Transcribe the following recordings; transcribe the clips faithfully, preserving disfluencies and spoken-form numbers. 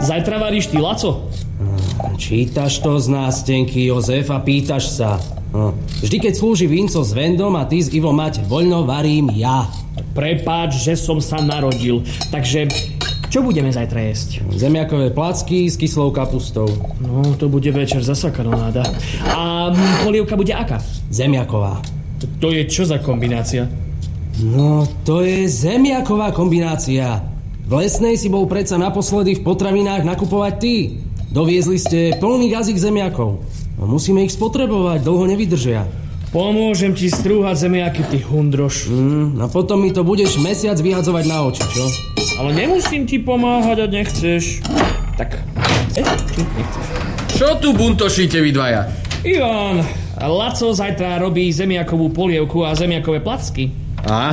Zajtra varíš ty, Laco? Čítaš to z nástenky, Jozef, a pýtaš sa. No. Vždy, keď slúži Vinco s Vendom a ty s Ivom máte voľno, varím ja. Prepáč, že som sa narodil. Takže čo budeme zajtra jesť? Zemiakové placky s kyslou kapustou. No, to bude večer zasa kanonáda. A polievka bude aká? Zemiaková. To je čo za kombinácia? No, to je zemiaková kombinácia. V Lesnej si bol predsa naposledy v potravinách nakupovať ty. Doviezli ste plný jazyk zemiakov. No, musíme ich spotrebovať, dlho nevydržia. Pomôžem ti strúhať zemiaky, ty hundroš. Mm, a potom mi to budeš mesiac vyhadzovať na oči, čo? Ale nemusím ti pomáhať, ak nechceš. Tak, e, či nechceš? Čo tu buntošíte vy dvaja? Ivan, Laco zajtra robí zemiakovú polievku a zemiakové placky. A?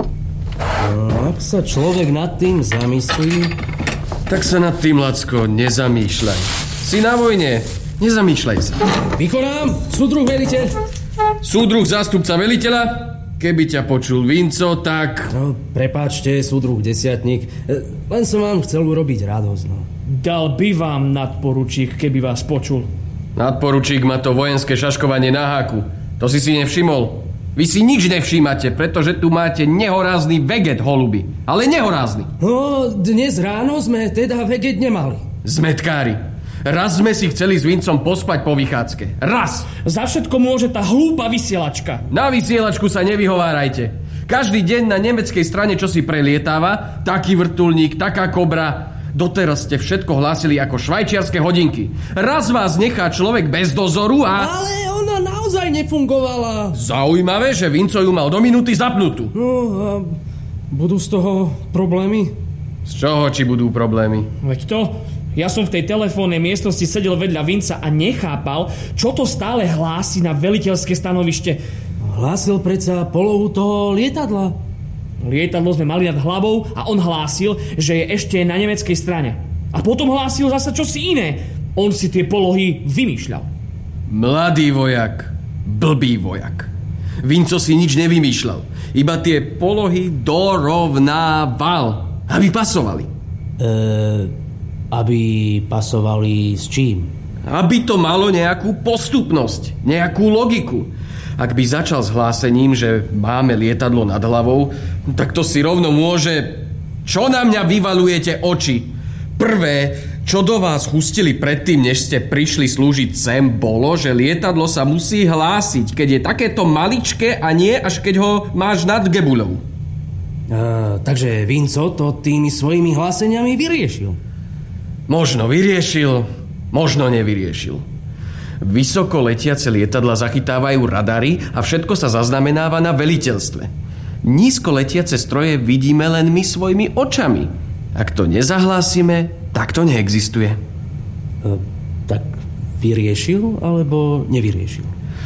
No, ak sa človek nad tým zamyslí... Tak sa nad tým, Lacko, nezamýšľaj. Si na vojne, nezamýšľaj sa. Vykonám, súdruh veliteľ. Súdruh zástupca veliteľa? Keby ťa počul Vinco, tak... No, prepáčte, súdruh desiatník. Len som vám chcel urobiť radosť, no. Dal by vám nadporučík, keby vás počul. Nadporučík má to vojenské šaškovanie na háku. To si si nevšimol. Vy si nič nevšímate, pretože tu máte nehorázny veget, holuby. Ale nehorázny. No, dnes ráno sme teda veget nemali. Zmetkári. Raz sme si chceli s Vincom pospať po vychádzke. Raz. Za všetko môže tá hlúpa vysielačka. Na vysielačku sa nevyhovárajte. Každý deň na nemeckej strane čo si prelietáva, taký vrtuľník, taká kobra. Doteraz ste všetko hlásili ako švajčiarske hodinky. Raz vás nechá človek bez dozoru a... Ale ona naozaj nefungovala. Zaujímavé, že Vinco ju mal do minúty zapnutú. No a budú z toho problémy? Z čoho či budú problémy? Veď to... Ja som v tej telefónnej miestnosti sedel vedľa Vinca a nechápal, čo to stále hlási na veliteľské stanovište. Hlásil predsa polohu toho lietadla. Lietadlo sme mali nad hlavou a on hlásil, že je ešte na nemeckej strane. A potom hlásil zasa čosi iné. On si tie polohy vymýšľal. Mladý vojak, blbý vojak. Vinco si nič nevymýšľal. Iba tie polohy dorovnával, aby pasovali. Eee... Aby pasovali s čím? Aby to malo nejakú postupnosť, nejakú logiku. Ak by začal s hlásením, že máme lietadlo nad hlavou, tak to si rovno môže... Čo na mňa vyvalujete oči? Prvé, čo do vás chustili predtým, než ste prišli slúžiť sem, bolo, že lietadlo sa musí hlásiť, keď je takéto maličké a nie až keď ho máš nad gebuľou. A, takže Vinco to tými svojimi hláseniami vyriešil. Možno vyriešil, možno nevyriešil. Vysoko letiace lietadla zachytávajú radary a všetko sa zaznamenáva na veliteľstve. Nízko letiace stroje vidíme len my svojimi očami. Ak to nezahlásime, tak to neexistuje. E, tak vyriešil alebo nevyriešil?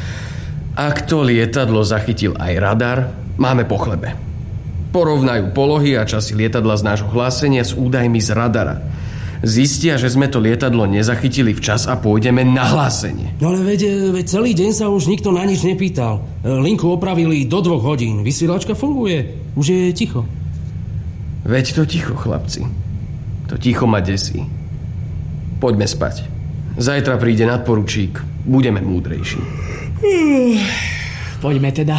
Ak to lietadlo zachytil aj radar, máme po chlebe. Porovnajú polohy a časy lietadla z nášho hlásenia s údajmi z radara. Zistia, že sme to lietadlo nezachytili včas a pôjdeme na hlásenie. No ale veď, veď celý deň sa už nikto na nič nepýtal. Linku opravili do dvoch hodín. Vysielačka funguje. Už je ticho. Veď to ticho, chlapci. To ticho ma desí. Poďme spať. Zajtra príde nadporučík. Budeme múdrejší. Uh, poďme teda.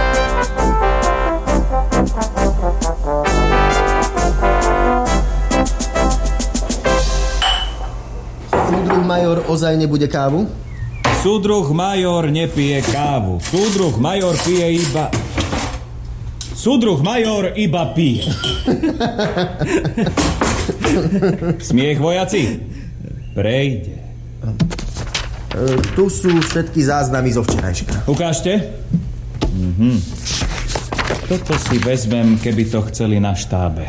Súdruh major ozaj nebude kávu? Súdruh major nepije kávu. Súdruh major pije iba... Súdruh major iba pije. Smiech, vojaci? Prejde. E, tu sú všetky záznamy zo včerajška. Ukážte. Mhm. Toto si vezmem, keby to chceli na štábe.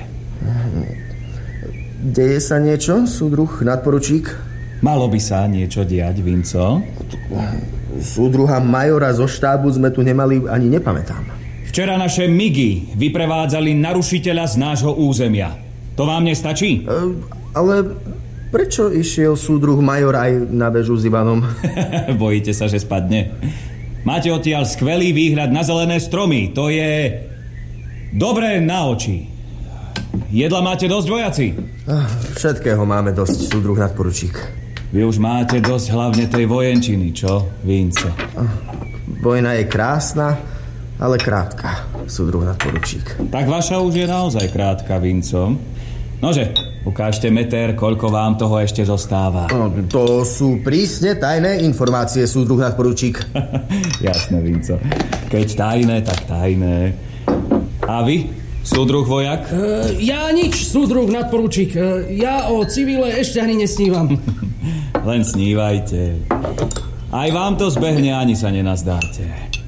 Deje sa niečo, súdruh nadporučík? Malo by sa niečo diať, Vinco? Súdruha majora zo štábu sme tu nemali, ani nepamätám. Včera naše migy vyprevádzali narušiteľa z nášho územia. To vám nestačí? E, ale prečo išiel súdruh major aj na väžu s Ivanom? Bojíte sa, že spadne? Máte odtiaľ skvelý výhľad na zelené stromy. To je dobré na oči. Jedla máte dosť, vojaci? Všetkého máme dosť, súdruh nadporučík. Vy už máte dosť hlavne tej vojenčiny, čo, Vinco? Vojna je krásna, ale krátka, súdruh nadporučík. Tak vaša už je naozaj krátka, Vinco. Nože, ukážte meter, koľko vám toho ešte zostáva. No, to sú prísne tajné informácie, súdruh nadporučík. Jasné, Vinco. Keď tajné, tak tajné. A vy? Súdruh vojak? Uh, ja nič, súdruh nadporučík. Uh, ja o civile ešte ani nesnívam. Len snívajte. Aj vám to zbehne, ani sa nenazdáte.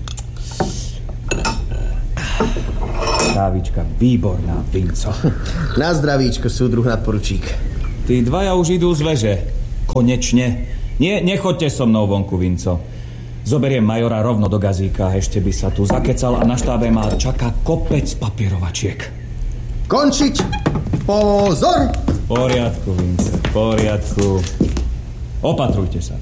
Kávička výborná, Vinco. Na zdravíčko, súdruh nadporučík. Tí dvaja už idú z veže. Konečne. Nie, nechoďte so mnou vonku, Vinco. Zoberiem majora rovno do gazíka, ešte by sa tu zakecal a na štábe ma čaká kopec papierovačiek. Končiť! Pozor! V poriadku, Vince, v poriadku. Opatrujte sa.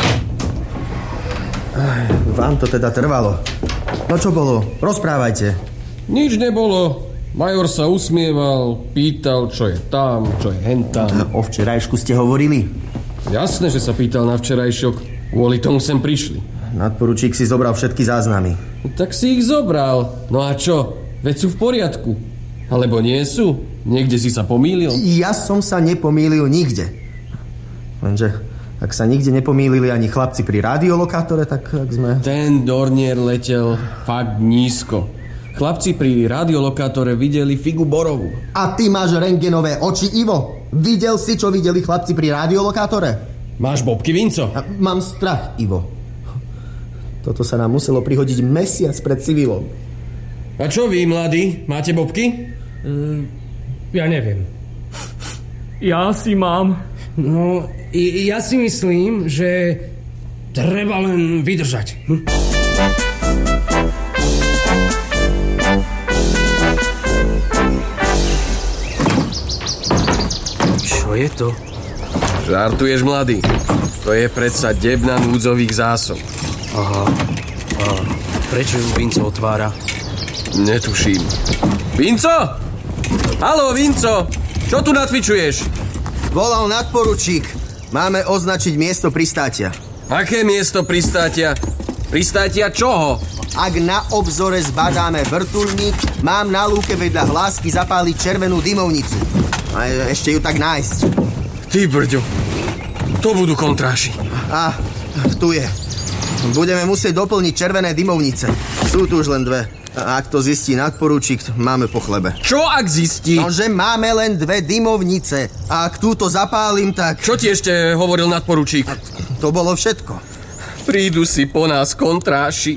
Vám to teda trvalo. No čo bolo? Rozprávajte. Nič nebolo. Major sa usmieval, pýtal, čo je tam, čo je hentam. O včerajšku ste hovorili? Jasné, že sa pýtal na včerajšok. Kvôli tomu sem prišli. Nadporučík si zobral všetky záznamy. Tak si ich zobral. No a čo? Veď sú v poriadku. Alebo nie sú? Niekde si sa pomýlil? Ja som sa nepomýlil nikde. Lenže, ak sa nikde nepomýlili ani chlapci pri radiolokátore, tak ak sme... Ten Dornier letel fakt nízko. Chlapci pri radiolokátore videli figu borovú. A ty máš rentgenové oči, Ivo? Videl si, čo videli chlapci pri radiolokátore? Máš bobky, Vinco? A mám strach, Ivo. Toto sa nám muselo prihodiť mesiac pred civilom. A čo vy, mladí? Máte bobky? Uh, ja neviem. Ja si mám. No, ja si myslím, že treba len vydržať. Hm? Čo je to? Žartuješ, mladý. To je predsa debna núdzových zásob. Aha. A prečo ju Vinco otvára? Netuším. Vinco? Haló, Vinco? Čo tu natvičuješ? Volal nadporučík. Máme označiť miesto pristátia. Aké miesto pristátia? Pristátia čoho? Ak na obzore zbadáme vrtuľník, mám na lúke vedľa hlásky zapáliť červenú dymovnicu. A ešte ju tak nájsť. Ty brďo. To budú kontráši. A, tu je. Budeme musieť doplniť červené dymovnice. Sú tu už len dve. A ak to zistí nadporučík, máme po chlebe. Čo ak zistí? No, že máme len dve dymovnice. A ak túto zapálim, tak... Čo ti ešte hovoril nadporučík? A to bolo všetko. Prídu si po nás kontráši.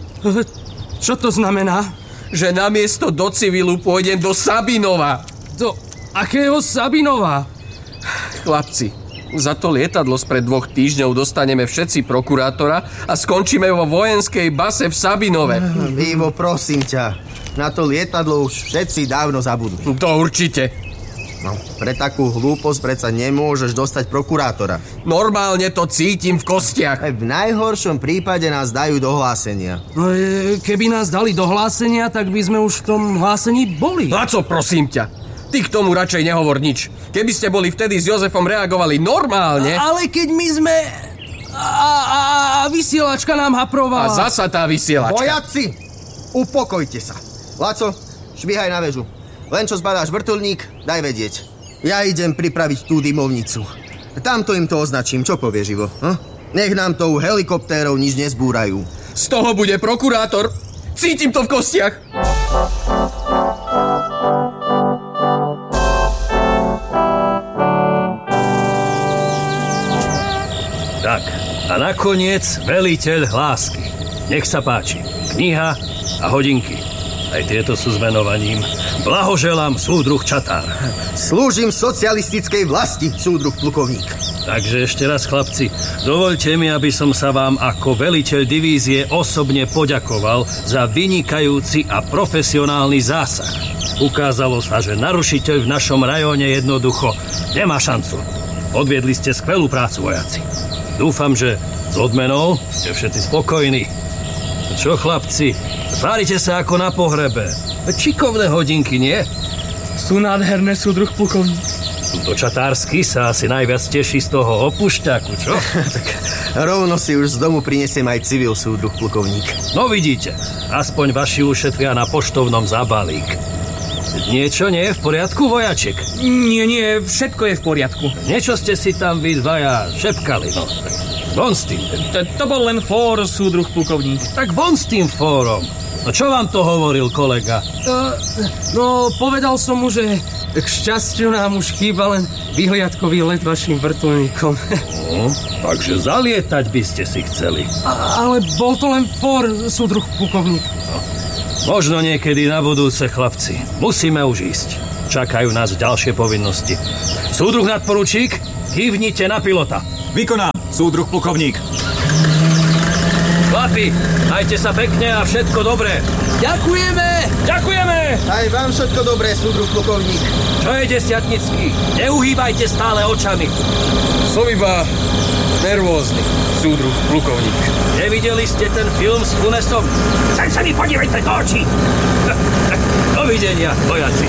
Čo to znamená? Že namiesto do civilu pôjdem do Sabinova. Do akého Sabinova? Chlapci, za to lietadlo spred dvoch týždňov dostaneme všetci prokurátora a skončíme vo vojenskej base v Sabinove. Ivo, prosím ťa, na to lietadlo už všetci dávno zabudli. To určite. No, pre takú hlúposť predsa nemôžeš dostať prokurátora. Normálne to cítim v kostiach. Aj v najhoršom prípade nás dajú do hlásenia. No, keby nás dali do hlásenia, tak by sme už v tom hlásení boli. Laco, prosím ťa. Ty k tomu radšej nehovor nič. Keby ste boli vtedy s Jozefom reagovali normálne... Ale keď my sme... A, a, a vysielačka nám haprovala. A zasa tá vysielačka. Vojaci, upokojte sa. Laco, švihaj na väžu. Len čo zbadáš vrtuľník, daj vedieť. Ja idem pripraviť tú dymovnicu. Tamto im to označím, čo povie Živo? Hm? Nech nám tou helikoptérov nič nezbúrajú. Z toho bude prokurátor. Cítim to v kostiach. Tak, a nakoniec veliteľ hlásky. Nech sa páči. Kniha a hodinky. Aj tieto sú s venovaním. Blahoželám, súdruh Čatár. Slúžim socialistickej vlasti, súdruh plukovník. Takže ešte raz, chlapci, dovoľte mi, aby som sa vám ako veliteľ divízie osobne poďakoval za vynikajúci a profesionálny zásah. Ukázalo sa, že narušiteľ v našom rajóne jednoducho nemá šancu. Odviedli ste skvelú prácu, vojaci. Dúfam, že s odmenou ste všetci spokojní. Čo, chlapci? Tvárite sa ako na pohrebe. Čikovné hodinky, nie? Sú nádherné, súdruh plukovník. To Čatársky sa asi najviac teší z toho opušťaku, čo? Tak rovno si už z domu prinesiem aj civil, súdruh plukovník. No vidíte, aspoň vaši ušetria na poštovnom zábalík. Niečo nie je v poriadku, vojaček? Nie, nie, všetko je v poriadku. Niečo ste si tam vy dvaja šepkali, no. Von s tým. To, to bol len fór, súdruh plukovník. Tak von s tým fórom. No čo vám to hovoril kolega? Uh, no, povedal som mu, že k šťastiu nám už chýba len vyhliadkový let vašim vrtuľníkom. No, takže zalietať by ste si chceli. A, ale bol to len fór, súdruh plukovník. No, možno niekedy na budúce, chlapci. Musíme už ísť. Čakajú nás ďalšie povinnosti. Súdruh nadporučík, kývnite na pilota. Vykonám, súdruh plukovník. Chlapi, majte sa pekne a všetko dobré. Ďakujeme! Ďakujeme! Aj vám všetko dobré, súdruh plukovník. Čo je, desiatnický? Neuhýbajte stále očami. Som iba nervózny, súdruh plukovník. Nevideli ste ten film s Funesom? Sem sa mi podívajte do očí. Dovidenia, vojaci.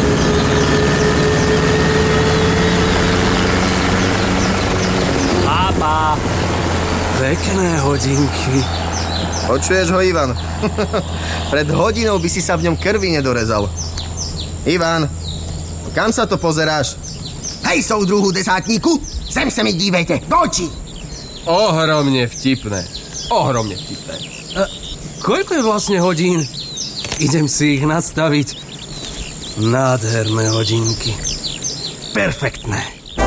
Pápa. Pekné hodinky. Počuješ ho, Ivan? Pred hodinou by si sa v ňom krvi nedorezal. Ivan, kam sa to pozeráš? Hej, soudruhu desátníku, sem sa mi dívejte, do očí! Ohromne vtipné. Ohromne vtipné. A koľko je vlastne hodín? Idem si ich nastaviť. Nádherné hodinky. Perfektné.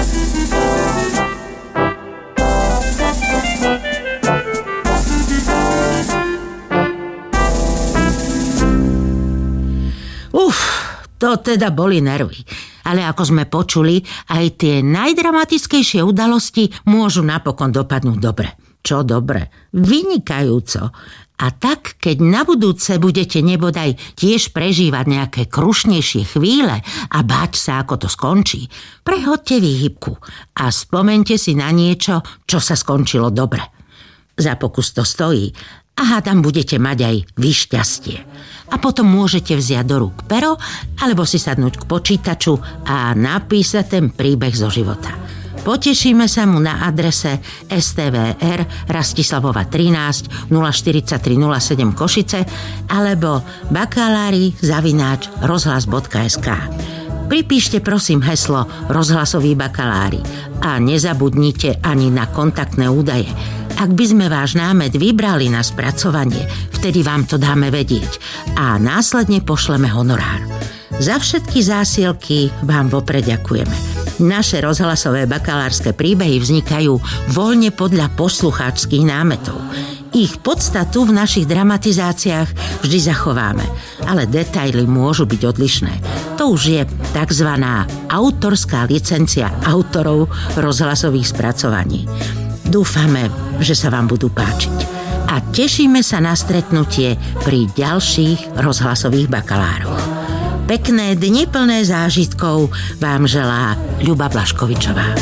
To teda boli nervy. Ale ako sme počuli, aj tie najdramatickejšie udalosti môžu napokon dopadnúť dobre. Čo dobre? Vynikajúco. A tak, keď na budúce budete nebodaj tiež prežívať nejaké krušnejšie chvíle a báť sa, ako to skončí, prehodte výhybku a spomente si na niečo, čo sa skončilo dobre. Za pokus to stojí a hádam budete mať aj vy šťastie. A potom môžete vziať do rúk pero alebo si sadnúť k počítaču a napísať ten príbeh zo života. Potešíme sa mu na adrese es té vé er Rastislavova trinásť nula štyridsaťtri nula sedem Košice alebo bakalári zavináč rozhlas bodka es ká. Pripíšte prosím heslo Rozhlasoví bakalári a nezabudnite ani na kontaktné údaje. Ak by sme váš námet vybrali na spracovanie, vtedy vám to dáme vedieť a následne pošleme honorár. Za všetky zásielky vám vopred ďakujeme. Naše rozhlasové bakalárske príbehy vznikajú voľne podľa poslucháčskych námetov. Ich podstatu v našich dramatizáciách vždy zachováme, ale detaily môžu byť odlišné. To už je takzvaná autorská licencia autorov rozhlasových spracovaní. Dúfame, že sa vám budú páčiť. A tešíme sa na stretnutie pri ďalších rozhlasových bakalároch. Pekné dni plné zážitkov vám želá Ľuba Blaškovičová.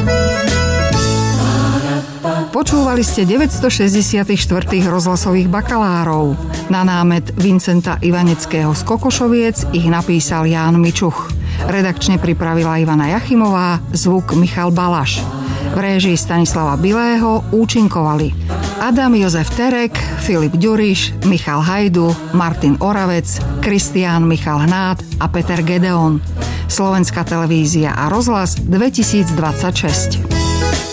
Počúvali ste deväťstošesťdesiatštyri rozhlasových bakalárov. Na námet Vincenta Ivaneckého z Kokošoviec ich napísal Ján Mičuch. Redakčne pripravila Ivana Jachimová, zvuk Michal Balaš. V réžii Stanislava Bilého účinkovali Adam Jozef Terek, Filip Ďuriš, Michal Hajdu, Martin Oravec, Kristián Michal Hnát a Peter Gedeon. Slovenská televízia a rozhlas dvetisícdvadsaťšesť.